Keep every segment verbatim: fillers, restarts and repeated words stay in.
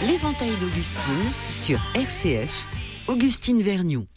L'éventail d'Augustine sur R C F, Augustine Vergniaud.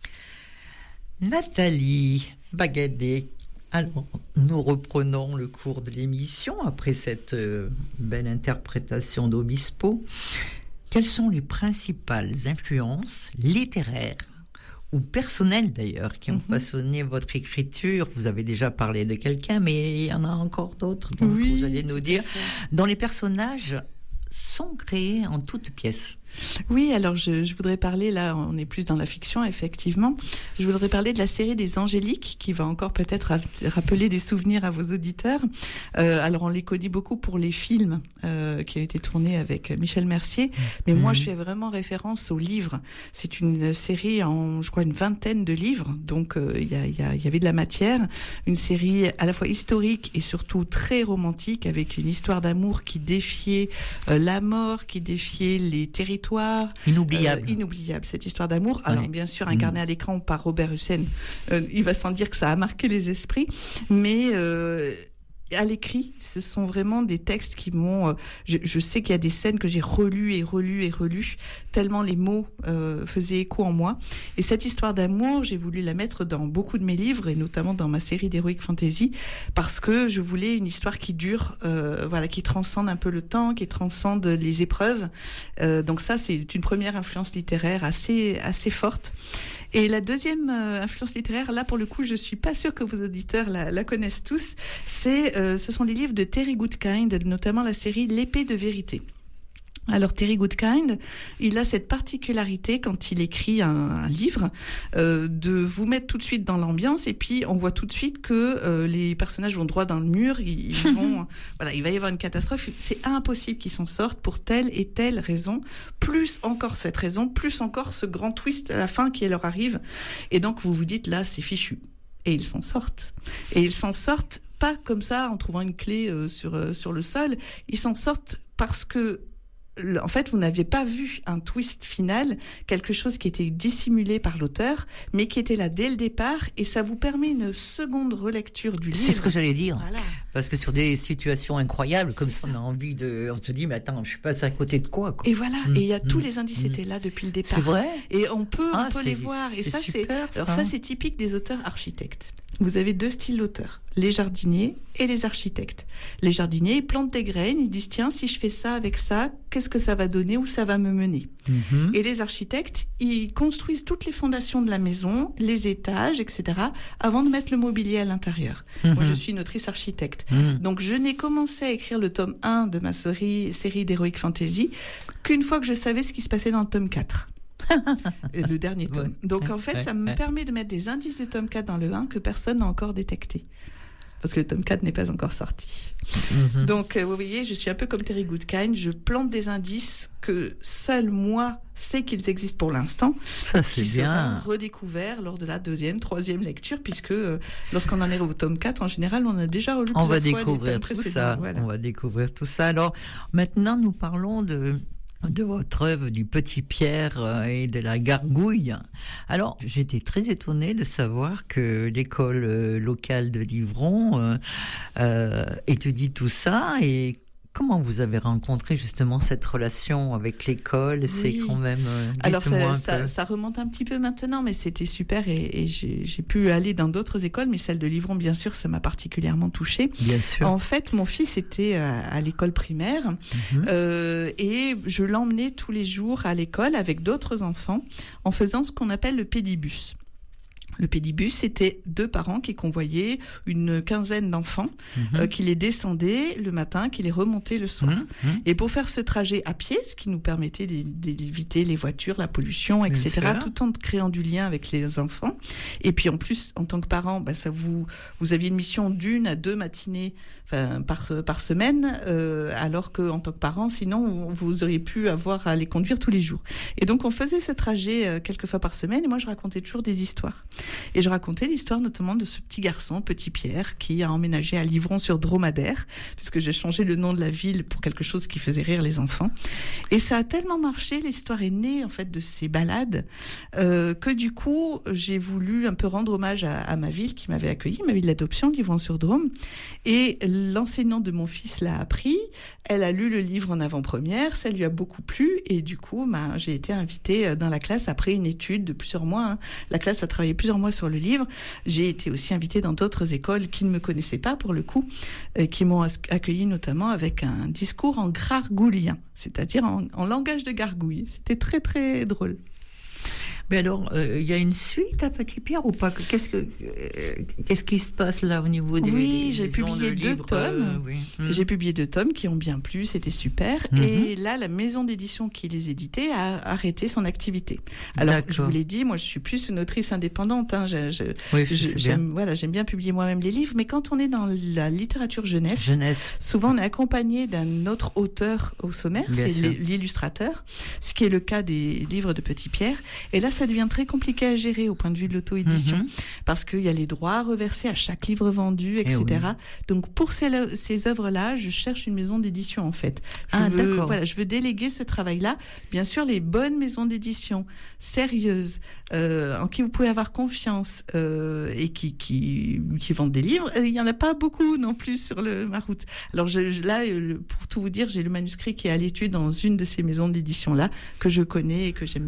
Nathalie Bagadé. Alors, nous reprenons le cours de l'émission après cette euh, belle interprétation d'Obispo. Quelles sont les principales influences littéraires ou personnelles d'ailleurs qui ont mm-hmm. façonné votre écriture? Vous avez déjà parlé de quelqu'un, mais il y en a encore d'autres, donc oui, vous allez nous dire. Dont les personnages sont créés en toutes pièces. Oui, alors je, je voudrais parler, là on est plus dans la fiction effectivement, je voudrais parler de la série des Angéliques qui va encore peut-être rappeler des souvenirs à vos auditeurs. Euh, alors on les connaît beaucoup pour les films euh, qui ont été tournés avec Michel Mercier, mais mmh. moi je fais vraiment référence aux livres. C'est une série en, je crois, une vingtaine de livres, donc il euh, y, a, y, a, y avait de la matière, une série à la fois historique et surtout très romantique avec une histoire d'amour qui défiait euh, la mort, qui défiait les territoires. Inoubliable. Euh, inoubliable, cette histoire d'amour. Alors, oui. bien sûr, incarnée mmh. à l'écran par Robert Hussein, euh, il va sans dire que ça a marqué les esprits, mais euh, à l'écrit, ce sont vraiment des textes qui m'ont... Euh, je, je sais qu'il y a des scènes que j'ai relues et relues et relues, tellement les mots euh, faisaient écho en moi. Et cette histoire d'amour, j'ai voulu la mettre dans beaucoup de mes livres, et notamment dans ma série d'Heroic Fantasy, parce que je voulais une histoire qui dure, euh, voilà, qui transcende un peu le temps, qui transcende les épreuves. Euh, donc ça, c'est une première influence littéraire assez, assez forte. Et la deuxième euh, influence littéraire, là pour le coup, je suis pas sûre que vos auditeurs la, la connaissent tous, c'est, euh, ce sont les livres de Terry Goodkind, notamment la série L'épée de vérité. Alors Terry Goodkind, il a cette particularité quand il écrit un, un livre euh, de vous mettre tout de suite dans l'ambiance, et puis on voit tout de suite que euh, les personnages vont droit dans le mur, ils, ils vont voilà, il va y avoir une catastrophe, c'est impossible qu'ils s'en sortent pour telle et telle raison, plus encore cette raison, plus encore ce grand twist à la fin qui leur arrive, et donc vous vous dites là c'est fichu, et ils s'en sortent, et ils s'en sortent pas comme ça en trouvant une clé euh, sur euh, sur le sol, ils s'en sortent parce que en fait, vous n'aviez pas vu un twist final, quelque chose qui était dissimulé par l'auteur, mais qui était là dès le départ, et ça vous permet une seconde relecture du livre. C'est ce que j'allais dire. Voilà. Parce que sur des situations incroyables, comme ça, ça, on a envie de... On se dit, mais attends, je suis passé à côté de quoi, quoi. Et voilà, mmh, et il y a mmh, tous les indices mmh. étaient là depuis le départ. C'est vrai. Et on peut, ah, on peut les voir. Et ça, super, c'est... Ça. Alors ça, c'est typique des auteurs architectes. Vous avez deux styles d'auteurs, les jardiniers et les architectes. Les jardiniers, ils plantent des graines, ils disent, tiens, si je fais ça avec ça, qu'est-ce que ça va donner, où ça va me mener. Mm-hmm. Et les architectes, ils construisent toutes les fondations de la maison, les étages, et cetera, avant de mettre le mobilier à l'intérieur. Mm-hmm. Moi, je suis une autrice architecte. Mm-hmm. Donc, je n'ai commencé à écrire le tome un de ma série, série d'Heroic Fantasy qu'une fois que je savais ce qui se passait dans le tome quatre. Le dernier tome. Ouais. Donc en fait, ouais, ça me ouais. permet de mettre des indices de tome quatre dans le un que personne n'a encore détecté. Parce que le tome quatre n'est pas encore sorti. Mm-hmm. Donc euh, vous voyez, je suis un peu comme Terry Goodkind, je plante des indices que seul moi sais qu'ils existent pour l'instant, ça, c'est qui bien. seront redécouverts lors de la deuxième, troisième lecture, puisque euh, lorsqu'on en est au tome quatre, en général, on a déjà relu on va fois découvrir tout ça. Voilà. On va découvrir tout ça. Alors maintenant, nous parlons de de votre œuvre du Petit Pierre et de la Gargouille. Alors, j'étais très étonnée de savoir que l'école locale de Livron euh, euh, étudie tout ça. Et comment vous avez rencontré justement cette relation avec l'école? Oui. C'est quand même... Euh, Alors, ça, ça, ça remonte un petit peu maintenant, mais c'était super et, et j'ai, j'ai pu aller dans d'autres écoles, mais celle de Livron, bien sûr, ça m'a particulièrement touchée. Bien sûr. En fait, mon fils était à, à l'école primaire mm-hmm. euh, et je l'emmenais tous les jours à l'école avec d'autres enfants en faisant ce qu'on appelle le pédibus. Le pédibus, c'était deux parents qui convoyaient une quinzaine d'enfants, mmh. euh, qui les descendaient le matin, qui les remontaient le soir. Mmh. Et pour faire ce trajet à pied, ce qui nous permettait d'éviter les voitures, la pollution, et cetera, tout en créant du lien avec les enfants. Et puis en plus, en tant que parent, bah, ça vous, vous aviez une mission d'une à deux matinées enfin, par, par semaine, euh, alors qu'en tant que parent, sinon, vous auriez pu avoir à les conduire tous les jours. Et donc, on faisait ce trajet euh, quelques fois par semaine, et moi, je racontais toujours des histoires. Et je racontais l'histoire notamment de ce petit garçon, petit Pierre, qui a emménagé à Livron-sur-Dromadaire, puisque j'ai changé le nom de la ville pour quelque chose qui faisait rire les enfants. Et ça a tellement marché, l'histoire est née en fait de ces balades, euh, que du coup j'ai voulu un peu rendre hommage à, à ma ville qui m'avait accueilli, ma ville d'adoption, Livron-sur-Drôme. Et l'enseignante de mon fils l'a appris, elle a lu le livre en avant-première, ça lui a beaucoup plu, et du coup bah, j'ai été invitée dans la classe après une étude de plusieurs mois. Hein. La classe a travaillé plusieurs mois sur le livre. J'ai été aussi invitée dans d'autres écoles qui ne me connaissaient pas pour le coup, euh, qui m'ont accueillie notamment avec un discours en gargoulien, c'est-à-dire en, en langage de gargouille. C'était très très drôle. Mais alors, il euh, y a une suite à Petit Pierre ou pas? Qu'est-ce que euh, qu'est-ce qui se passe là au niveau des Oui, des, j'ai des publié deux livres, tomes. Euh, oui. mmh. J'ai publié deux tomes qui ont bien plu, c'était super. Mmh. Et là, la maison d'édition qui les éditait a arrêté son activité. Alors, D'accord. je vous l'ai dit, moi, je suis plus une autrice indépendante. Hein. Je, je, oui, je, j'aime, voilà, j'aime bien publier moi-même les livres, mais quand on est dans la littérature jeunesse, jeunesse. souvent on est accompagné d'un autre auteur au sommaire, bien c'est sûr. L'illustrateur, ce qui est le cas des livres de Petit Pierre. Et là, ça devient très compliqué à gérer au point de vue de l'auto-édition, mmh. parce qu'il y a les droits reversés à chaque livre vendu, et cetera. Oui. Donc pour ces, ces œuvres-là, je cherche une maison d'édition en fait. Je ah, veux, d'accord. Voilà, je veux déléguer ce travail-là. Bien sûr, les bonnes maisons d'édition, sérieuses, euh, en qui vous pouvez avoir confiance euh, et qui, qui, qui vendent des livres, il n'y en a pas beaucoup non plus sur le, ma route. Alors je, je, là, pour tout vous dire, j'ai le manuscrit qui est à l'étude dans une de ces maisons d'édition-là que je connais et que j'aime